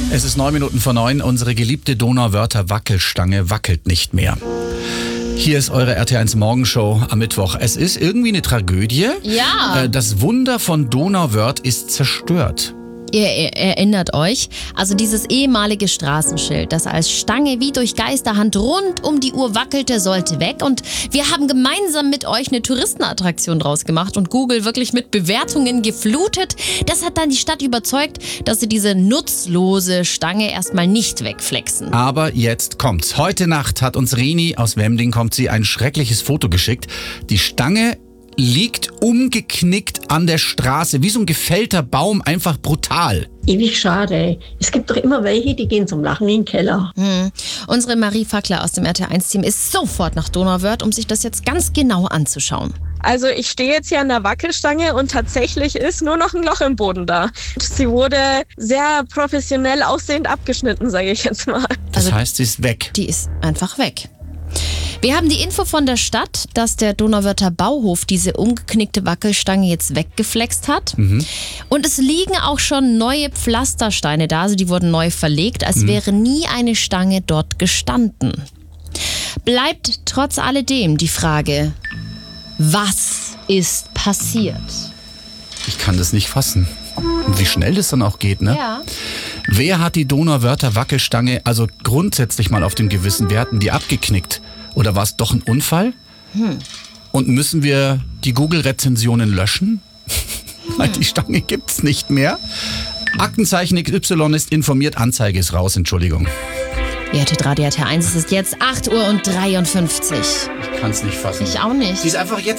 Es ist 9 Minuten vor 9. Unsere geliebte Donauwörther Wackelstange wackelt nicht mehr. Hier ist eure RT1 Morgenshow am Mittwoch. Es ist irgendwie eine Tragödie. Ja. Das Wunder von Donauwörth ist zerstört. Ihr erinnert euch, also dieses ehemalige Straßenschild, das als Stange wie durch Geisterhand rund um die Uhr wackelte, sollte weg. Und wir haben gemeinsam mit euch eine Touristenattraktion draus gemacht und Google wirklich mit Bewertungen geflutet. Das hat dann die Stadt überzeugt, dass sie diese nutzlose Stange erstmal nicht wegflexen. Aber jetzt kommt's. Heute Nacht hat uns Rini aus Wemding ein schreckliches Foto geschickt. Die Stange liegt umgeknickt an der Straße, wie so ein gefällter Baum, einfach brutal. Ewig schade. Es gibt doch immer welche, die gehen zum Lachen in den Keller. Unsere Marie Fackler aus dem RT1-Team ist sofort nach Donauwörth, um sich das jetzt ganz genau anzuschauen. Also ich stehe jetzt hier an der Wackelstange und tatsächlich ist nur noch ein Loch im Boden da. Sie wurde sehr professionell aussehend abgeschnitten, sage ich jetzt mal. Das heißt, sie ist weg. Die ist einfach weg. Wir haben die Info von der Stadt, dass der Donauwörther Bauhof diese umgeknickte Wackelstange jetzt weggeflext hat. Und es liegen auch schon neue Pflastersteine da, also die wurden neu verlegt, als wäre nie eine Stange dort gestanden. Bleibt trotz alledem die Frage, was ist passiert? Ich kann das nicht fassen. Und wie schnell das dann auch geht, ne? Ja. Wer hat die Donauwörther Wackelstange also grundsätzlich mal auf dem Gewissen? Wer hat denn die abgeknickt? Oder war es doch ein Unfall? Und müssen wir die Google-Rezensionen löschen? Weil die Stange gibt's nicht mehr. Aktenzeichen XY ist informiert, Anzeige ist raus, Entschuldigung. Ja, Radio RT1, es ist jetzt 8:53 Uhr. Ich kann's nicht fassen. Ich auch nicht. Sie ist einfach jetzt